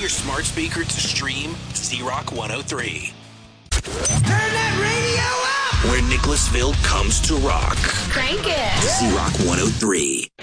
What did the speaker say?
your smart speaker to stream Z-Rock 103. Turn that radio up! Where Nicholasville comes to rock. Crank it. Z-Rock 103.